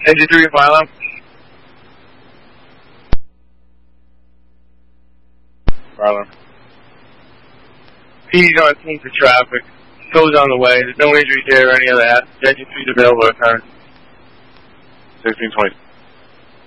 Engine 3 Philo. Philo. P's on scene for traffic. Goes on the way. There's no injuries here or any of that. Engine 3's available at time. 1620.